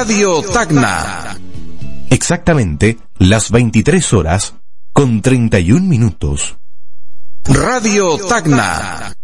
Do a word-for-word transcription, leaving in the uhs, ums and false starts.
Radio Tacna. Exactamente las veintitrés horas con treinta y un minutos. Radio Tacna.